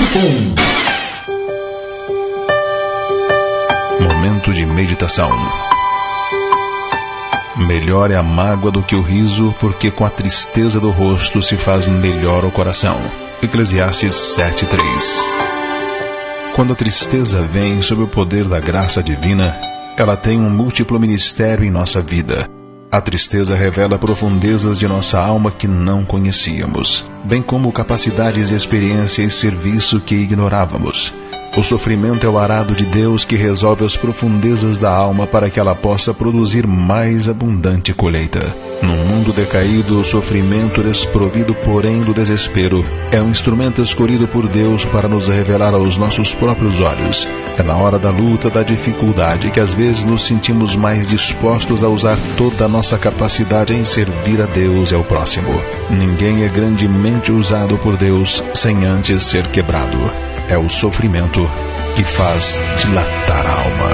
Momento de meditação. Melhor é a mágoa do que o riso, porque com a tristeza do rosto se faz melhor o coração. Eclesiastes 7:3. Quando a tristeza vem sob o poder da graça divina, ela tem um múltiplo ministério em nossa vida. A tristeza revela profundezas de nossa alma que não conhecíamos, bem como capacidades, experiência e serviço que ignorávamos. O sofrimento é o arado de Deus que resolve as profundezas da alma para que ela possa produzir mais abundante colheita. Num mundo decaído, o sofrimento, desprovido porém do desespero, é um instrumento escolhido por Deus para nos revelar aos nossos próprios olhos. É na hora da luta, da dificuldade, que às vezes nos sentimos mais dispostos a usar toda a nossa capacidade em servir a Deus e ao próximo. Ninguém é grandemente usado por Deus sem antes ser quebrado. É o sofrimento que faz dilatar a alma.